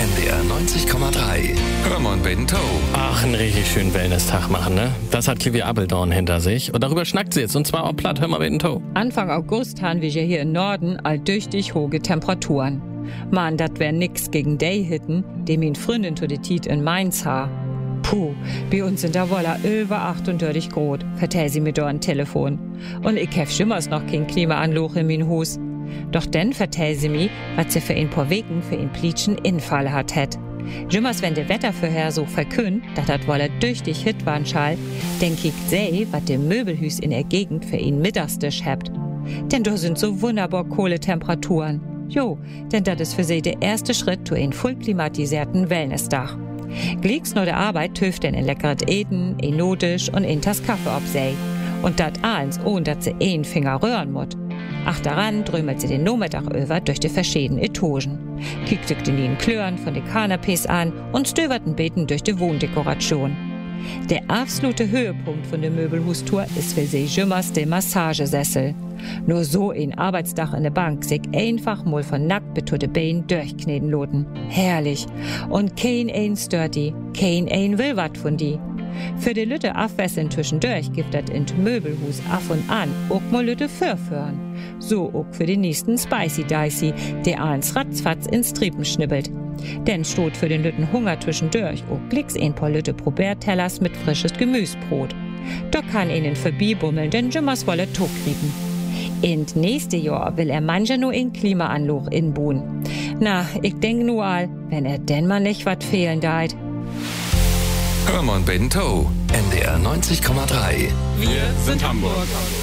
NDR 90,3. Hörmann Bento. Ach, einen richtig schönen Wellness-Tag machen, ne? Das hat Kiwi Apeldoorn hinter sich. Und darüber schnackt sie jetzt. Und zwar auch platt. Hörmann Bento. Anfang August haben wir hier im Norden alldurchtig hohe Temperaturen. Man, dat wär nix gegen die Hitten, die min Freundin to de Tiet in Mainz ha. Puh, bei uns sind da woller über 38 Grad, vertell sie mir da ein Telefon. Und ich hef schimmers noch kein Klimaanluch in min Hus. Doch dann vertell sie mir, was sie für ein paar Wegen für ein Plitschen Infall hat het. Jimmers, wenn der Wettervorhersage verkündet, dass das wolle durch die Hit waren schall, dann kiekt sie, was dem Möbelhüs in der Gegend für ihn Mittagstisch habt. Denn da sind so wunderbar kohle Temperaturen. Jo, denn das ist für sie der erste Schritt zu einem voll klimatisierten Wellnessdach. Glicks nur der Arbeit töft denn ein leckeres Eten, ein Notisch und ein Tass Kaffee ob sei. Und dat eins, ohne dass sie einen Finger rühren muss. Ach daran drömelt sie den Nachmittag über durch die verschiedenen Etagen. Kickt sich den Klören von den Kanapés an und stöbert ein Beten durch die Wohndekoration. Der absolute Höhepunkt von der Möbelhustour ist für sie Jimmers der Massagesessel. Nur so ein Arbeitsdach in der Bank sich einfach mal von nackt bis zu den Beinen durchkneten loten. Herrlich. Und kein ein stört die, kein ein will wat von die. Für die Lütte Abwässeln zwischendurch gibt das in Möbelhus af und an auch mal Lütte vorführen. So auch für den nächsten Spicy Dicey, der eins ratzfatz ins Triepen schnibbelt. Denn steht für den Lütten Hunger zwischendurch auch glicks ein paar Lütte Probertellers mit frisches Gemüsbrot. Da kann ihnen vorbeibummeln, denn Jimmers wolle Tuck kriegen. In nächste Jahr will er mancher nur in Klimaanluch inbauen. Na, ich denk nur all, wenn er denn mal nicht wat fehlen deit. Hörmann Bento. NDR 90,3. Wir sind Hamburg.